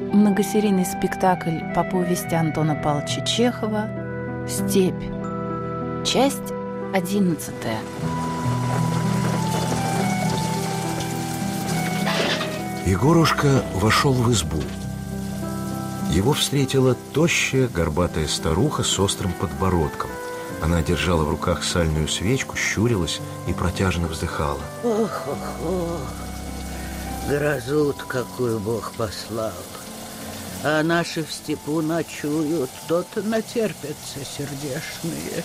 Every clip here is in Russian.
Многосерийный спектакль по повести Антона Павловича Чехова «Степь». Часть 11. Егорушка вошел в избу. Его встретила тощая, горбатая старуха с острым подбородком. Она держала в руках сальную свечку, щурилась и протяжно вздыхала. Ох, грозу-то какую Бог послал. А наши в степу ночуют, то-то натерпятся сердешные.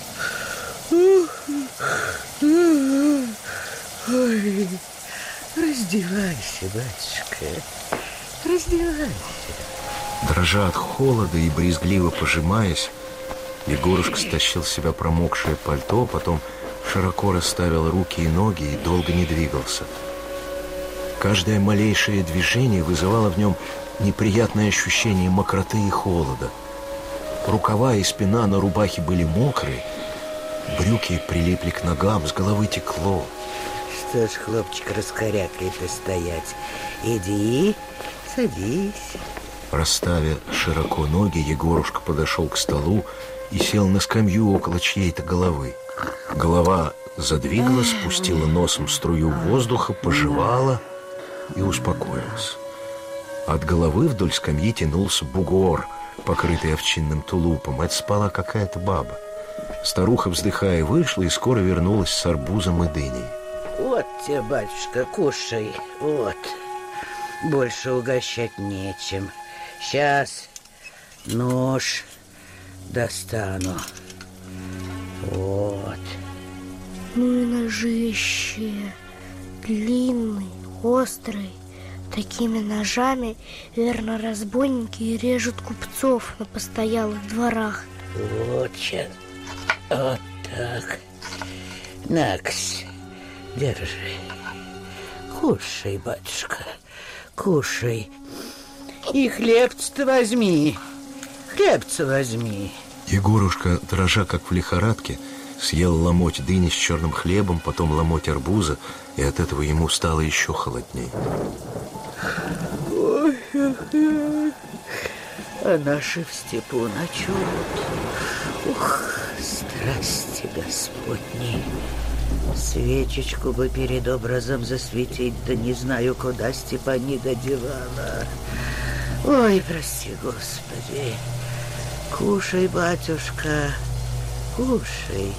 Ой, раздевайся, батюшка, раздевайся. Дрожа от холода и брезгливо пожимаясь, Егорушка стащил с себя промокшее пальто, потом широко расставил руки и ноги и долго не двигался. Каждое малейшее движение вызывало в нем неприятное ощущение мокроты и холода. Рукава и спина на рубахе были мокрые, брюки прилипли к ногам, с головы текло. Что ж, хлопчик, раскорякой-то стоять? Иди, садись. Расставя широко ноги, Егорушка подошел к столу и сел на скамью около чьей-то головы. Голова задвигалась, спустила носом струю воздуха, пожевала и успокоилась. От головы вдоль скамьи тянулся бугор, покрытый овчинным тулупом. Это спала какая-то баба. Старуха, вздыхая, вышла и скоро вернулась с арбузом и дыней. Вот тебе, батюшка, кушай, вот. Больше угощать нечем. Сейчас нож достану. Вот. Ну и ножище. Длинный, острый. Такими ножами, верно, разбойники и режут купцов на постоялых дворах. Вот сейчас. Вот так. Накс, держи. Кушай, батюшка, кушай. И хлебца-то возьми. Хлебца возьми. Егорушка, дрожа как в лихорадке, съел ломоть дыни с черным хлебом, потом ломоть арбуза, и от этого ему стало еще холодней. Ой, а наши в степу ночуют. Ух, страсти Господни. Свечечку бы перед образом засветить, да не знаю, куда Степанида девала. Ой, прости, Господи. Кушай, батюшка, кушай.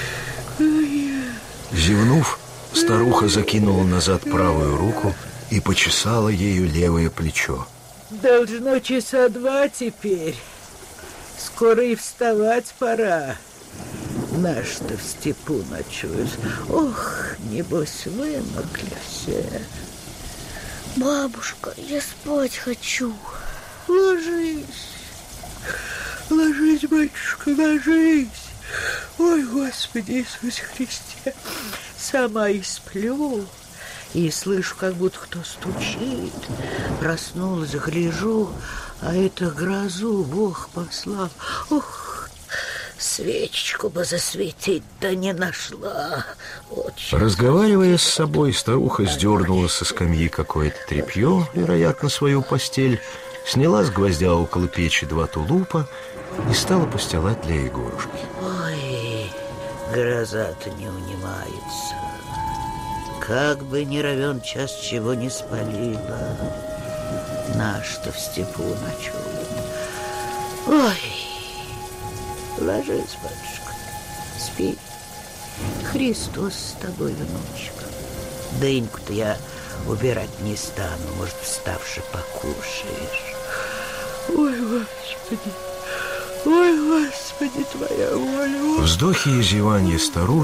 Зевнув, старуха закинула назад правую руку и почесала ею левое плечо. Должно часа 2 теперь. Скоро и вставать пора. Наш-то в степу ночуешь. Ох, небось вымокли все. Бабушка, я спать хочу. Ложись. Ложись, батюшка, ложись. Ой, Господи Иисусе Христе. Сама и сплю. И слышу, как будто кто стучит. Проснулась, гляжу, а это грозу Бог послал. Ох, свечечку бы засветить, да не нашла. Очень. Разговаривая с собой, старуха сдернула со скамьи какое-то тряпье, вероятно, свою постель, сняла с гвоздя около печи 2 тулупа и стала постилать для Егорушки. Ой, гроза-то не унимается. Как бы не равен час, чего не спалила. Наш-то в степу ночует. Ой, ложись, батюшка, спи. Христос с тобой, внучек. Дыньку-то я убирать не стану. Может, вставши, покушаешь. Ой, Господи, ой, Господи, твоя воля. Вздохи и зеванье старухи